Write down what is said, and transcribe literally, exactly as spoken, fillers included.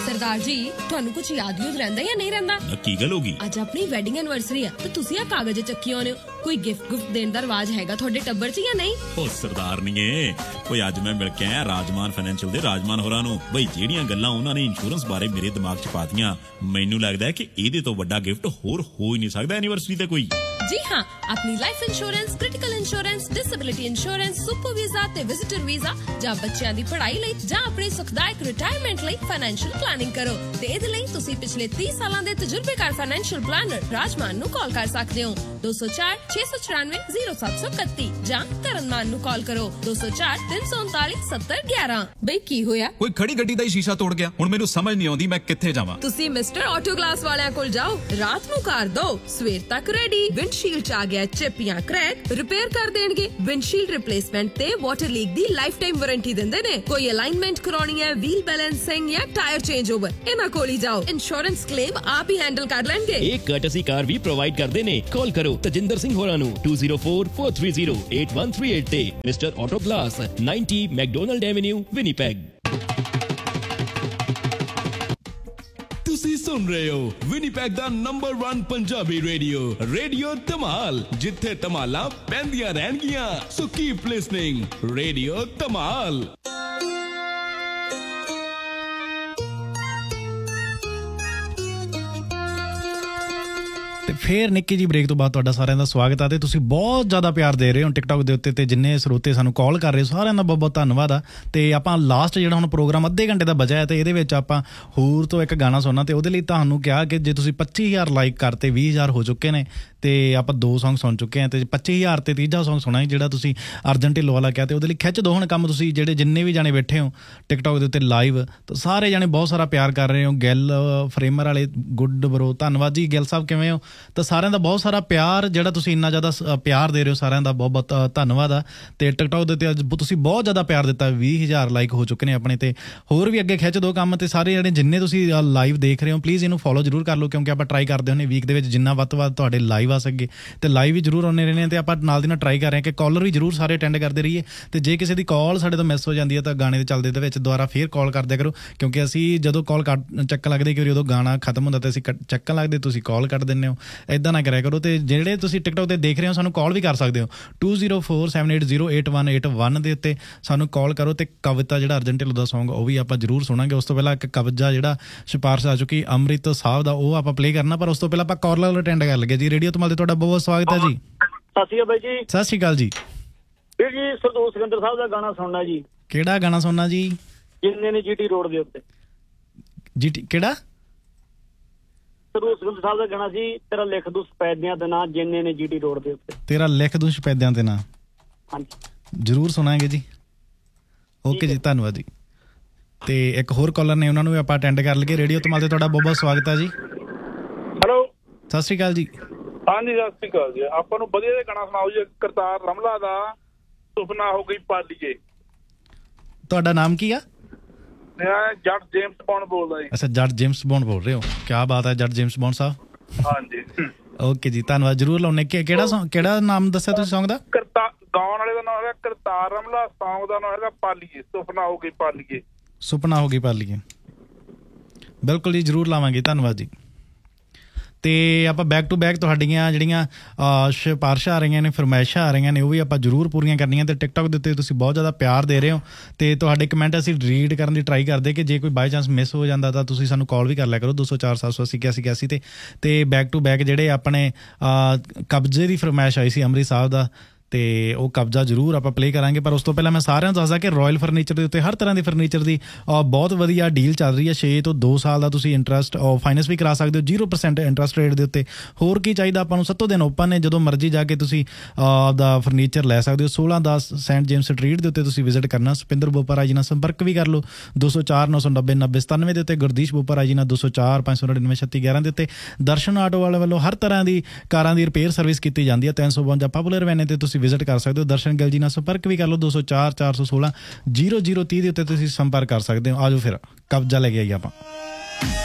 सरदार जी ਤੁਹਾਨੂੰ ਕੁਝ ਯਾਦ ਯੂਦ ਰਹਿੰਦਾ ਜਾਂ ਨਹੀਂ ਰਹਿੰਦਾ? ਕੀ ਗੱਲ ਹੋ ਗਈ? ਅੱਜ ਆਪਣੀ ਵੈਡਿੰਗ ਐਨਵਰਸਰੀ ਆ ਤੇ ਤੁਸੀਂ ਆ ਕਾਗਜ਼ ਚੱਕੀ ਆਉਨੇ ਹੋ। ਕੋਈ ਗਿਫਟ ਗੁਫਟ ਦੇਣ ਦਾ ਰਿਵਾਜ ਹੈਗਾ ਤੁਹਾਡੇ ਟੱਬਰ 'ਚ ਜਾਂ ਨਹੀਂ? ਉਹ ਸਰਦਾਰ ਨਹੀਂ ਕੋਈ ਅੱਜ ਮੈਂ ਮਿਲ ਕੇ ਆਇਆ ਰਾਜਮਾਨ ਫਾਈਨੈਂਸ਼ੀਅਲ ਦੇ ਰਾਜਮਾਨ ਹੋਰਾਂ ਨੂੰ। ਬਈ ਜਿਹੜੀਆਂ ਗੱਲਾਂ ਉਹਨਾਂ ਨੇ ਇੰਸ਼ੋਰੈਂਸ ਬਾਰੇ ਮੇਰੇ ਦਿਮਾਗ 'ਚ ਪਾਤੀਆਂ, ਮੈਨੂੰ ਲੱਗਦਾ ਹੈ ਕਿ ਇਹਦੇ ਤੋਂ ਵੱਡਾ ਗਿਫਟ ਹੋਰ ਹੋ ਹੀ ਨਹੀਂ ਸਕਦਾ ਐਨੀਵਰਸਰੀ ਤੇ ਕੋਈ। ਜੀ ਹਾਂ, ਆਪਣੀ life insurance, critical insurance, disability insurance, super visa ਤੇ ਵਿਜ਼ਿਟਰ ਵੀਜ਼ਾ ਜਾਂ ਬੱਚਿਆਂ ਦੀ ਪੜ੍ਹਾਈ ਲਈ ਜਾਂ ਆਪਣੀ ਸੁਖਦਾਇਕ ਰਿਟਾਇਰਮੈਂਟ ਲਈ ਫਾਈਨੈਂਸ਼ੀਅਲ ਪਲਾਨਿੰਗ ਕਰੋ ਤੇ ਇਹਦੇ ਲਈ ਤੁਸੀਂ ਪਿਛਲੇ ਤੀਹ ਸਾਲਾਂ ਦੇ ਤਜਰਬੇਕਾਰ ਫਾਈਨੈਂਸ਼ੀਅਲ ਪਲਾਨਰ ਰਾਜਮਾਨ ਨੂੰ ਕਾਲ ਕਰ ਸਕਦੇ ਹੋ। ਦੋ ਸੌ ਚਾਰ ਛੇ ਸੌ ਚੁਰਾਨਵੇਂ ਜ਼ੀਰੋ ਸੱਤ ਸੌ ਇਕੱਤੀ ਜਾਂ ਕਰਨਮਾਨ ਨੂੰ ਕਾਲ ਕਰੋ ਦੋ ਸੌ ਚਾਰ ਤਿੰਨ ਸੌ ਉਨਤਾਲੀ ਸੱਤਰ ਗਿਆਰਾਂ। ਬਈ ਕੀ ਹੋਇਆ? ਕੋਈ ਖੜੀ ਗੱਡੀ ਦਾ ਹੀ ਸ਼ੀਸ਼ਾ ਤੋੜ ਗਿਆ। ਹੁਣ ਮੈਨੂੰ ਸਮਝ ਨਹੀਂ ਆਉਂਦੀ ਮੈਂ ਕਿੱਥੇ ਜਾਵਾਂ। ਤੁਸੀਂ ਮਿਸਟਰ ਆਟੋ ਗਲਾਸ ਵਾਲਿਆਂ ਕੋਲ ਜਾਓ, ਰਾਤ ਨੂੰ ਕਰ ਦੋ, ਸਵੇਰ ਤੱਕ ਰੈਡੀ। ਵਿੰਡਸ਼ੀਲਡ 'ਚ ਆ ਗਿਆ ਚਿਪ ਜਾਂ ਕ੍ਰੈਕ, ਰਿਪੇਅਰ ਕਰ ਦੇਣਗੇ। ਵਿੰਡਸ਼ੀਲਡ ਰਿਪਲੇਸਮੈਂਟ ਤੇ ਵਾਟਰ ਲੀਕ ਦੀ ਲਾਈਫ ਟਾਈਮ ਵਾਰੰਟੀ ਦਿੰਦੇ ਨੇ। ਕੋਈ ਅਲਾਈਨਮੈਂਟ ਕਰਾਉਣੀ ਹੈ, ਵੀਲ ਬੈਲੈਂਸਿੰਗ ਜਾਂ ਟਾਇਰ ਚੇਂਜ ਓਵਰ, ਇਹਨਾਂ ਕੋਲ ਹੀ ਜਾਓ। ਇੰਸ਼ੋਰੈਂਸ ਕਲੇਮ ਆਪ ਹੀ ਹੈਂਡਲ ਕਰ ਲੈਣਗੇ। ਇੱਕ ਕਰਟਸੀ ਕਾਰ ਵੀ ਪ੍ਰੋਵਾਈਡ ਕਰਦੇ ਨੇ। ਕਾਲ ਕਰੋ ਤਜਿੰਦਰ ਸਿੰਘ ਹੋਰਾਂ ਨੂੰ two zero four four three zero eight one three eight ਤੇ mister auto glass ninety McDonald avenue Winnipeg. ਤੁਸੀਂ ਸੁਣ ਰਹੇ ਹੋ ਵਿਨੀਪੈਗ ਦਾ ਨੰਬਰ ਇੱਕ ਪੰਜਾਬੀ ਰੇਡੀਓ, ਰੇਡੀਓ ਧਮਾਲ, ਜਿੱਥੇ ਧਮਾਲਾਂ ਪੈਂਦੀਆਂ ਰਹਿਣਗੀਆਂ। ਸੋ ਕੀਪ ਲਿਸਨਿੰਗ, ਰੇਡੀਓ ਧਮਾਲ। ਤੇ ਫੇਰ ਨਿੱਕੀ ਜੀ ਬ੍ਰੇਕ ਤੋਂ ਬਾਅਦ ਤੁਹਾਡਾ ਸਾਰਿਆਂ ਦਾ ਸਵਾਗਤ ਆ ਤੇ ਤੁਸੀਂ ਬਹੁਤ ਜ਼ਿਆਦਾ ਪਿਆਰ ਦੇ ਰਹੇ ਹੋ ਟਿਕਟੌਕ ਦੇ ਉੱਤੇ ਤੇ ਜਿੰਨੇ ਸਰੋਤੇ ਸਾਨੂੰ ਕਾਲ ਕਰ ਰਹੇ ਸਾਰਿਆਂ ਦਾ ਬਹੁਤ ਬਹੁਤ ਧੰਨਵਾਦ ਆ। ਤੇ ਆਪਾਂ ਲਾਸਟ ਜਿਹੜਾ ਹੁਣ ਪ੍ਰੋਗਰਾਮ ਅੱਧੇ ਘੰਟੇ ਦਾ ਬਚਿਆ ਤੇ ਇਹਦੇ ਵਿੱਚ ਆਪਾਂ ਹੋਰ ਤੋਂ ਇੱਕ ਗਾਣਾ ਸੁਣਨਾ ਤੇ ਉਹਦੇ ਲਈ ਤੁਹਾਨੂੰ ਕਿਹਾ ਕਿ ਜੇ ਤੁਸੀਂ ਪੱਚੀ ਹਜ਼ਾਰ ਲਾਈਕ ਕਰਤੇ ਵੀਹ ਹਜ਼ਾਰ ਹੋ ਚੁੱਕੇ ਨੇ ਤੇ ਆਪਾਂ ਦੋ ਸੌਂਗ ਸੁਣ ਚੁੱਕੇ ਹਾਂ ਤੇ ਪੱਚੀ ਹਜ਼ਾਰ ਤੇ ਤੀਜਾ ਸੌਂਗ ਸੁਣਾ ਜਿਹੜਾ ਤੁਸੀਂ ਅਰਜਨ ਢਿੱਲੋਂ ਵਾਲਾ ਕਿਹਾ ਤੇ ਉਹਦੇ ਲਈ ਖਿੱਚ ਦੋ ਹੁਣ ਕੰਮ। ਤੁਸੀਂ ਜਿਹੜੇ ਜਿੰਨੇ ਵੀ ਜਾਣੇ ਬੈਠੇ ਹੋ ਟਿਕਟੌਕ ਦੇ ਉੱਤੇ ਲਾਈਵ ਤਾਂ ਸਾਰੇ ਜਾਣੇ ਬਹੁਤ ਸਾਰਾ ਪਿਆਰ ਕਰ ਰਹੇ ਹੋ। ਗਿੱਲ ਫਰੇਮਰ ਵਾਲੇ ਗੁੱਡ ਬਰੋ ਧੰਨਵਾਦ ਜੀ। ਗਿੱਲ ਸਾਹਿਬ ਕਿਵੇਂ ਹੋ? ਤਾਂ ਸਾਰਿਆਂ ਦਾ ਬਹੁਤ ਸਾਰਾ ਪਿਆਰ ਜਿਹੜਾ ਤੁਸੀਂ ਇੰਨਾ ਜ਼ਿਆਦਾ ਪਿਆਰ ਦੇ ਰਹੇ ਹੋ ਸਾਰਿਆਂ ਦਾ ਬਹੁਤ ਬਹੁਤ ਧੰਨਵਾਦ ਆ। ਤੇ ਟਿਕਟੌਕ ਦੇ ਉੱਤੇ ਅੱਜ ਤੁਸੀਂ ਬਹੁਤ ਜ਼ਿਆਦਾ ਪਿਆਰ ਦਿੱਤਾ, ਵੀਹ ਹਜ਼ਾਰ ਲਾਈਕ ਹੋ ਚੁੱਕੇ ਨੇ ਆਪਣੇ ਤੇ ਹੋਰ ਵੀ ਅੱਗੇ ਖਿੱਚ ਦੋ ਕੰਮ। ਤੇ ਸਾਰੇ ਜਿਹੜੇ ਜਿੰਨੇ ਤੁਸੀਂ ਲਾਈਵ ਦੇਖ ਰਹੇ ਹੋ ਪਲੀਜ਼ ਇਹਨੂੰ ਫੋਲੋ ਜ਼ਰੂਰ ਕਰ ਲਓ ਕਿਉਂਕਿ ਆਪਾਂ ਟਰਾਈ ਕਰਦੇ ਹੁੰਦੇ ਵੀਕ ਦੇ ਵਿੱਚ ਜਿੰਨਾ ਵੱਧ ਤੋਂ ਵੱਧ ਤੁਹਾਡੇ ਲਾਈਵ ਆ ਸਕੇ ਤੇ ਲਾਈਵ ਵੀ ਜ਼ਰੂਰ ਆਉਂਦੇ ਰਹਿੰਦੇ ਤੇ ਆਪਾਂ ਨਾਲ ਦੀ ਨਾਲ ਟਰਾਈ ਕਰ ਰਹੇ ਹਾਂ ਕਿ ਕਾਲਰ ਵੀ ਜ਼ਰੂਰ ਸਾਰੇ ਅਟੈਂਡ ਕਰਦੇ ਰਹੀਏ। ਤੇ ਜੇ ਕਿਸੇ ਦੀ ਕਾਲ ਸਾਡੇ ਤੋਂ ਮਿਸ ਹੋ ਜਾਂਦੀ ਹੈ ਤਾਂ ਗਾਣੇ ਦੇ ਚੱਲਦੇ ਦੇ ਵਿੱਚ ਦੁਬਾਰਾ ਫੇਰ ਕਾਲ ਕਰਦਿਆ ਕਰੋ ਕਿਉਂਕਿ ਅਸੀਂ ਜਦੋਂ ਕਾਲ ਕੱਟ ਚੱਕਣ ਲੱਗਦੇ ਕਿ ਉਦੋਂ ਗਾਣਾ ਖਤਮ ਹੁੰਦਾ ਤੇ ਅਸੀਂ ਚੱਕਣ ਲੱਗਦੇ ਤੁਸੀਂ ਕਾਲ ਕੱਟ ਦਿੰਦੇ ਹੋ। ਇੱਦਾਂ ਨਾ ਕਰਿਆ ਕਰੋ। ਤੇ ਜਿਹੜੇ ਤੁਸੀਂ ਟਿਕਟੌਕ ਤੇ ਦੇਖ ਰਹੇ ਹੋ ਸਾਨੂੰ ਕਾਲ ਵੀ ਕਰ ਸਕਦੇ ਹੋ two zero four seven eight zero eight one eight one ਦੇ ਉੱਤੇ ਸਾਨੂੰ ਕਾਲ ਕਰੋ। ਤੇ ਕਵਿਤਾ ਜਿਹੜਾ ਅਰਜਨ ਢਿੱਲੋਂ ਦਾ ਸੌਂਗ ਉਹ ਵੀ ਆਪਾਂ ਜ਼ਰੂਰ ਸੁਣਾਂਗੇ। ਉਸ ਤੋਂ ਪਹਿਲਾਂ ਇੱਕ ਕਵਿਤਾ ਜਿਹੜਾ ਸਿਫਾਰਿਸ਼ ਆ ਚੁੱਕੀ ਅੰਮ੍ਰਿਤ ਸਾਹਿਬ ਦਾ ਉਹ ਆਪਾਂ ਪਲੇ ਕਰਨਾ ਪਰ ਉਸ ਤੋਂ ਪਹਿਲਾਂ ਆਪਾਂ ਕਾਲਰ ਅਟੈਂਡ ਕਰ ਲਈਏ ਜੀ। ਰੇਡੀਓ ਧਮਾਲ ਤੇ ਤੁਹਾਡਾ ਬਹੁਤ ਬਹੁਤ ਸਵਾਗਤ ਹੈ ਜੀ। ਸਤਿ ਸ਼੍ਰੀ ਅਕਾਲ ਜੀ। ਸਤਿ ਸ਼੍ਰੀ ਅਕਾਲ ਜੀ। ਵੀਰ ਜੀ ਸਰਦੂਲ ਸਿਕੰਦਰ ਸਾਹਿਬ ਦਾ ਗਾਣਾ ਸੁਣਨਾ ਜੀ। ਕਿਹੜਾ ਗਾਣਾ ਸੁਣਨਾ ਜੀ? ਜਿੰਨੇ ਨੇ ਜੀਟੀ ਰੋਡ ਦੇ ਉੱਤੇ। ਜੀਟੀ ਕਿਹੜਾ? ਸਰਦੂਲ ਸਿਕੰਦਰ ਸਾਹਿਬ ਦਾ ਗਾਣਾ ਸੀ ਤੇਰਾ ਲਿਖ ਦੂੰ ਸਪੈਦਿਆਂ ਦੇ ਨਾਂ ਜਿੰਨੇ ਨੇ ਜੀਟੀ ਰੋਡ ਦੇ ਉੱਤੇ। ਤੇਰਾ ਲਿਖ ਦੂੰ ਸਪੈਦਿਆਂ ਦੇ ਨਾਂ। ਹਾਂਜੀ ਜ਼ਰੂਰ ਸੁਣਾਂਗੇ ਜੀ। ਓਕੇ ਜੀ ਧੰਨਵਾਦ ਜੀ। ਤੇ ਇੱਕ ਹੋਰ ਕਾਲਰ ਨੇ ਉਹਨਾਂ ਨੂੰ ਵੀ ਆਪਾਂ ਅਟੈਂਡ ਕਰ ਲਈਏ। ਰੇਡੀਓ ਧਮਾਲ ਤੇ ਤੁਹਾਡਾ ਬਹੁਤ ਬਹੁਤ ਸਵਾਗਤ ਹੈ ਜੀ। ਹੈਲੋ ਸਤਿ ਸ਼੍ਰੀ ਅਕਾਲ ਜੀ। ਹਾਂਜੀ ਸਤਿ ਸ਼੍ਰੀ ਅਕਾਲ ਜੀ। ਆਪਾਂ ਨੂੰ ਵਧੀਆ ਜਿਹਾ ਗਾਣਾ ਸੁਣਾਓ ਜੀ। ਕਰਤਾਰ ਰਮਲਾ ਦਾ ਸੁਪਨਾ ਹੋ ਗਈ ਪਾਲੀਏ। ਤੁਹਾਡਾ ਨਾਮ ਕੀ ਆ? ਮੈਂ ਜੱਟ ਜੇਮਸ ਬੌਂਡ ਬੋਲਦਾ ਜੀ। ਅੱਛਾ ਜੱਟ ਜੇਮਸ ਬੌਂਡ ਬੋਲ ਰਹੇ ਹੋ। ਕਿਆ ਬਾਤ ਹੈ ਜੱਟ ਜੇਮਸ ਬੌਂਡ ਸਾਹਿਬ। ਹਾਂਜੀ ਓਕੇ ਜੀ ਧੰਨਵਾਦ ਜ਼ਰੂਰ ਲਾਉਣੇ। ਕਿਹੜਾ ਕਿਹੜਾ ਨਾਮ ਦੱਸਿਆ ਤੁਸੀਂ ਸੌਂਗ ਦਾ? ਕਰਤਾ ਗਾਉਣ ਵਾਲੇ ਦਾ ਨਾਮ ਹੈਗਾ ਕਰਤਾਰ ਰਮਲਾ, ਸੌਂਗ ਦਾ ਨਾਮ ਹੈਗਾ ਪਾਲੀਏ। ਸੁਪਨਾ ਹੋ ਗਈ ਪਾਲੀਏ। ਸੁਪਨਾ ਹੋ ਗਈ ਪਾਲੀਏ। ਬਿਲਕੁਲ ਜੀ ਜ਼ਰੂਰ ਲਾਵਾਂਗੇ ਧੰਨਵਾਦ ਜੀ। ਤੇ ਆਪਾਂ ਬੈਕ ਟੂ ਬੈਕ ਤੁਹਾਡੀਆਂ ਜਿਹੜੀਆਂ ਸਿਫਾਰਿਸ਼ਾਂ ਆ ਰਹੀਆਂ ਨੇ ਫਰਮਾਇਸ਼ਾਂ ਆ ਰਹੀਆਂ ਨੇ ਉਹ ਵੀ ਆਪਾਂ ਜ਼ਰੂਰ ਪੂਰੀਆਂ ਕਰਨੀਆਂ। ਤੇ ਟਿਕਟੌਕ ਦੇ ਉੱਤੇ ਤੁਸੀਂ ਬਹੁਤ ਜ਼ਿਆਦਾ ਪਿਆਰ ਦੇ ਰਹੇ ਹੋ ਤੇ ਤੁਹਾਡੇ ਕਮੈਂਟ ਅਸੀਂ ਰੀਡ ਕਰਨ ਦੀ ਟਰਾਈ ਕਰਦੇ ਕਿ ਜੇ ਕੋਈ ਬਾਈ ਚਾਂਸ ਮਿਸ ਹੋ ਜਾਂਦਾ ਤਾਂ ਤੁਸੀਂ ਸਾਨੂੰ ਕਾਲ ਵੀ ਕਰ ਲਿਆ ਕਰੋ ਦੋ ਸੌ ਚਾਰ ਸੱਤ ਸੌ ਅੱਸੀ ਇਕਿਆਸੀ ਇਕਿਆਸੀ ਤੇ। ਤੇ ਬੈਕ ਟੂ ਬੈਕ ਜਿਹੜੇ ਆਪਣੇ ਕਬਜ਼ੇ ਦੀ ਫਰਮਾਇਸ਼ ਆਈ ਸੀ ਅੰਮ੍ਰਿਤ ਸਾਹਿਬ ਦਾ ਤੇ ਉਹ ਕਬਜ਼ਾ ਜ਼ਰੂਰ ਆਪਾਂ ਪਲੇ ਕਰਾਂਗੇ। ਪਰ ਉਸ ਤੋਂ ਪਹਿਲਾਂ ਮੈਂ ਸਾਰਿਆਂ ਨੂੰ ਦੱਸਦਾ ਕਿ ਰਾਇਲ ਫਰਨੀਚਰ ਦੇ ਉੱਤੇ ਹਰ ਤਰ੍ਹਾਂ ਦੀ ਫਰਨੀਚਰ ਦੀ ਬਹੁਤ ਵਧੀਆ ਡੀਲ ਚੱਲ ਰਹੀ ਹੈ। ਛੇ ਤੋਂ ਦੋ ਸਾਲ ਦਾ ਤੁਸੀਂ ਇੰਟਰਸਟ ਫਾਈਨੈਂਸ ਵੀ ਕਰਾ ਸਕਦੇ ਹੋ ਜ਼ੀਰੋ ਪਰਸੈਂਟ ਇੰਟਰਸਟ ਰੇਟ ਦੇ ਉੱਤੇ। ਹੋਰ ਕੀ ਚਾਹੀਦਾ ਆਪਾਂ ਨੂੰ? ਸੱਤੋਂ ਦਿਨ ਓਪਨ ਨੇ, ਜਦੋਂ ਮਰਜ਼ੀ ਜਾ ਕੇ ਤੁਸੀਂ ਆਪਦਾ ਫਰਨੀਚਰ ਲੈ ਸਕਦੇ ਹੋ। ਸੋਲਾਂ ਦਸ ਸੈਂਟ ਜੇਮਸ ਸਟਰੀਟ ਦੇ ਉੱਤੇ ਤੁਸੀਂ ਵਿਜ਼ਿਟ ਕਰਨਾ। ਸੁਪਿੰਦਰ ਬੋਪਾ ਜੀ ਨਾਲ ਸੰਪਰਕ ਵੀ ਕਰ ਲਓ ਦੋ ਸੌ ਚਾਰ ਨੌ ਸੌ ਨੱਬੇ ਨੱਬੇ ਸਤਾਨਵੇਂ ਦੇ ਉੱਤੇ। ਗੁਰਦੀਸ਼ ਬੋਪਾ ਜੀ ਨਾਲ ਦੋ ਸੌ ਚਾਰ ਪੰਜ ਸੌ ਨੜਿਨਵੇਂ ਛੱਤੀ ਗਿਆਰਾਂ ਦੇ ਉੱਤੇ। ਦਰਸ਼ਨ ਆਟੋ ਵਾਲੇ ਵੱਲੋਂ ਹਰ ਤਰ੍ਹਾਂ ਦੀ ਕਾਰਾਂ ਦੀ ਰਿਪੇਅਰ ਸਰਵਿਸ ਕੀਤੀ ਜਾਂਦੀ ਹੈ। ਤਿੰਨ ਸੌ ਬਵੰਜਾ ਪਾਪੂਲਰ ਵੈਨੇ ਤੇ ਤੁਸੀਂ ਵਿਜ਼ਿਟ ਕਰ ਸਕਦੇ ਹੋ। ਦਰਸ਼ਨ ਗਿੱਲ ਜੀ ਨਾਲ ਸੰਪਰਕ ਵੀ ਕਰ ਲਓ ਦੋ ਸੌ ਚਾਰ ਚਾਰ ਸੌ ਸੋਲਾਂ ਜ਼ੀਰੋ ਜ਼ੀਰੋ ਤੀਹ ਦੇ ਉੱਤੇ ਤੁਸੀਂ ਸੰਪਰਕ ਕਰ ਸਕਦੇ ਹੋ। ਆਜੋ ਫਿਰ ਕਬਜ਼ਾ ਲੈ ਕੇ ਆਈਏ ਆਪਾਂ।